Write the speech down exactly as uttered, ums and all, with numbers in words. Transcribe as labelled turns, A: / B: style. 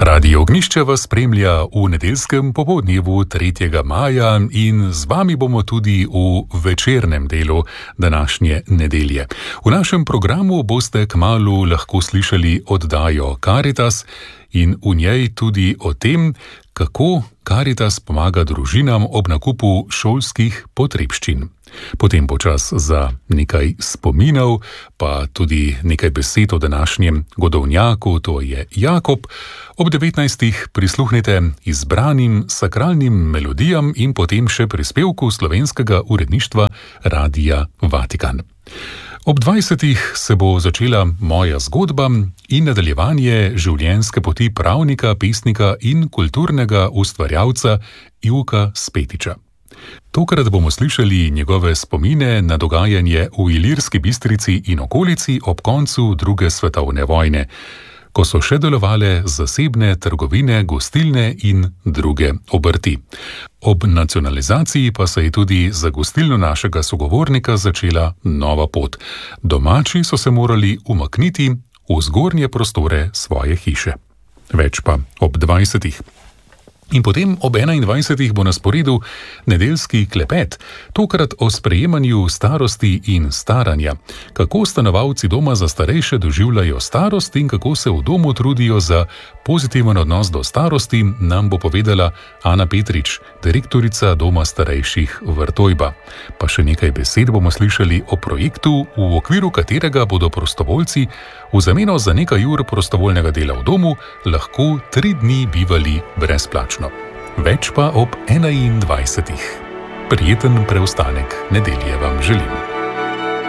A: Radio Ognjišče vas spremlja v nedeljskem popoldnevu tretjega maja in z vami bomo tudi v večernem delu današnje nedelje. V našem programu boste kmalu lahko slišali oddajo Karitas in v njej tudi o tem, kako Karitas pomaga družinam ob nakupu šolskih potrebščin. Potem počas za nekaj spominov, pa tudi nekaj besed o današnjem godovnjaku, to je Jakob. Ob devetnajstih prisluhnite izbranim sakralnim melodijam in potem še prispevku slovenskega uredništva Radia Vatikan. Ob dvajsetih se bo začela moja zgodba in nadaljevanje življenjske poti pravnika, pesnika in kulturnega ustvarjalca Ivka Spetiča. Tokrat bomo slišali njegove spomine na dogajanje v Ilirski Bistrici in okolici ob koncu druge svetovne vojne, ko so še delovale zasebne trgovine, gostilne in druge obrti. Ob nacionalizaciji pa se je tudi za gostilno našega sogovornika začela nova pot. Domači so se morali umakniti v zgornje prostore svoje hiše. Več pa ob dvajsetih. In potem ob enaindvajsetih bo na sporedu nedeljski klepet, tokrat o sprejemanju starosti in staranja. Kako stanovalci doma za starejše doživljajo starost in kako se v domu trudijo za pozitiven odnos do starosti, nam bo povedala Ana Petrič, direktorica Doma starejših Vrtojba. Pa še nekaj besed bomo slišali o projektu, v okviru katerega bodo prostovoljci v zameno za nekaj ur prostovoljnega dela v domu lahko tri dni bivali brezplačno. Več pa ob enaindvajsetih. Prijeten preostanek nedelje vam želim.